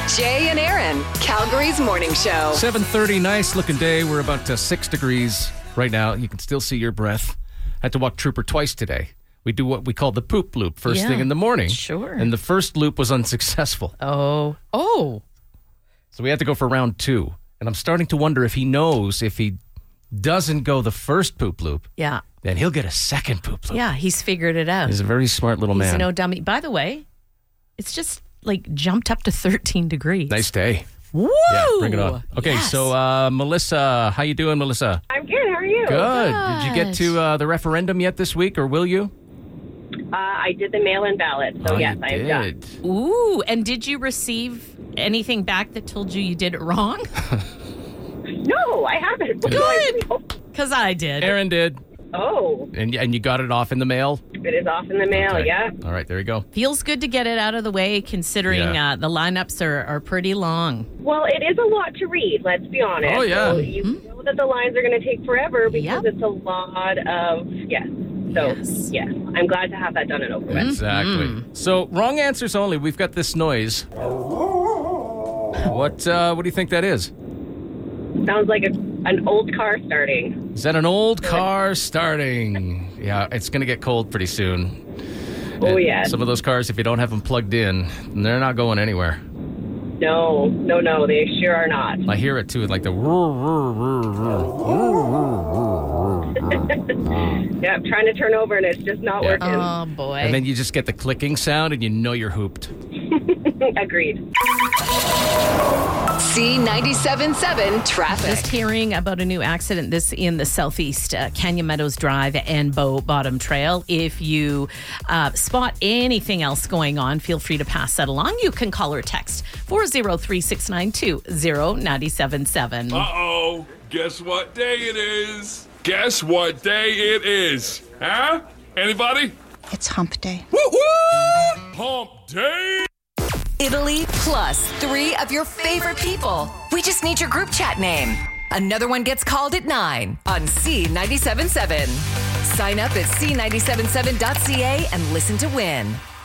Jay and Aaron, Calgary's morning show. 7:30, nice looking day. We're about 6 degrees right now. You can still see your breath. Had to walk Trooper twice today. We do what we call the poop loop first thing in the morning. Sure. And the first loop was unsuccessful. Oh. So we had to go for round 2. And I'm starting to wonder if he knows if he doesn't go the first poop loop, Yeah. then he'll get a second poop loop. Yeah, he's figured it out. He's a very smart little He's man. no dummy. By the way, it's just like jumped up to 13 degrees. Nice day. Woo! Yeah, bring it on. Okay, Yes. so Melissa, how you doing, Melissa? I'm good. How are you? Good. Did you get to the referendum yet this week, or will you? I did the mail-in ballot, so yes, you I am done. did. Ooh, and did you receive anything back that told you did it wrong? No, I haven't. What do I do? Because I did. Aaron did. Oh, And you got it off in the mail? it is off in the mail, Okay. yeah. All right, there you go. Feels good to get it out of the way considering Yeah. the lineups are pretty long. Well, it is a lot to read, let's be honest. Oh, yeah. So you know that the lines are going to take forever because Yep. it's a lot of, So, yes, I'm glad to have that done and over with. Exactly. So, wrong answers only. We've got this noise. What do you think that is? Sounds like an old car starting. Is that an old car starting? Yeah, it's going to get cold pretty soon. Oh, And yes. Some of those cars, if you don't have them plugged in, they're not going anywhere. No, they sure are not. I hear it too, like the Yeah, I'm trying to turn over and it's just not working. Oh, boy. and then you just get the clicking sound and you know you're hooped. Agreed. C97.7 traffic. Just hearing about a new accident in the southeast Canyon Meadows Drive and Bow Bottom Trail. If you spot anything else going on, feel free to pass that along. You can call or text 403-692-0977. Uh-oh. Guess what day it is? Guess what day it is? Huh? Anybody? It's hump day. Woo-woo! Hump day! Italy plus 3 of your favorite people. We just need your group chat name. Another one gets called at 9 on C97.7. Sign up at C977.ca and listen to win.